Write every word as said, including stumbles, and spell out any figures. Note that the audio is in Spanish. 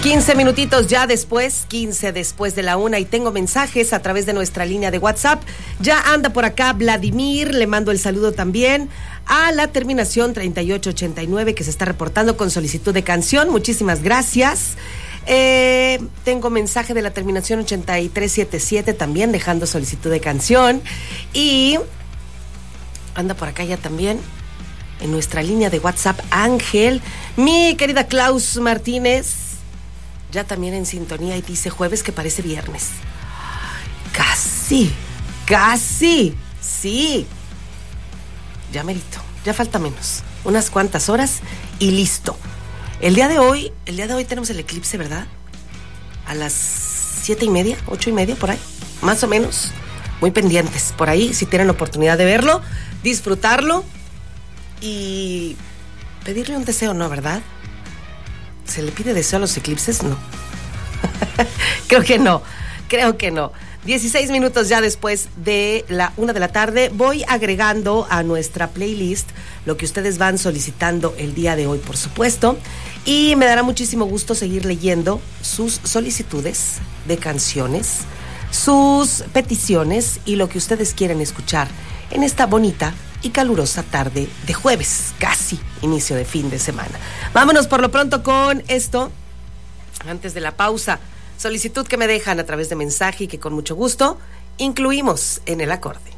quince minutitos ya después, quince después de la una, y tengo mensajes a través de nuestra línea de WhatsApp. Ya anda por acá Vladimir, le mando el saludo también a la terminación treinta y ocho ochenta y nueve que se está reportando con solicitud de canción. Muchísimas gracias. Eh, tengo mensaje de la terminación ochenta y tres setenta y siete también dejando solicitud de canción. Y anda por acá ya también en nuestra línea de WhatsApp Ángel, mi querida Klaus Martínez, ya también en sintonía, y dice jueves que parece viernes. Casi, casi, sí. Ya merito, ya falta menos, unas cuantas horas y listo. El día de hoy, el día de hoy tenemos el eclipse, ¿verdad? A las siete y media, ocho y media, por ahí, más o menos. Muy pendientes, por ahí, si tienen oportunidad de verlo, disfrutarlo y pedirle un deseo, ¿no, verdad? ¿Se le pide deseo a los eclipses? No. Creo que no, creo que no. dieciséis minutos ya después de la una de la tarde, voy agregando a nuestra playlist lo que ustedes van solicitando el día de hoy, por supuesto, y me dará muchísimo gusto seguir leyendo sus solicitudes de canciones, sus peticiones y lo que ustedes quieren escuchar en esta bonita y calurosa tarde de jueves, casi inicio de fin de semana. Vámonos por lo pronto con esto, antes de la pausa. Solicitud que me dejan a través de mensaje y que con mucho gusto incluimos en el acorde.